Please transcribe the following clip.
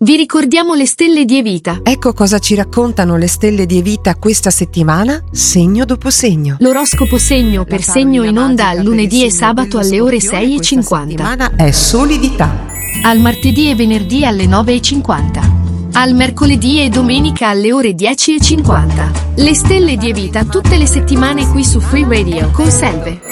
Vi ricordiamo le stelle di Evita. Ecco cosa ci raccontano le stelle di Evita questa settimana, segno dopo segno. L'oroscopo segno per segno in onda al lunedì e sabato alle ore 6:50. Questa settimana è solidità. Al martedì e venerdì alle 9:50. Al mercoledì e domenica alle ore 10:50. Le stelle di Evita tutte le settimane qui su Free Radio con Selve.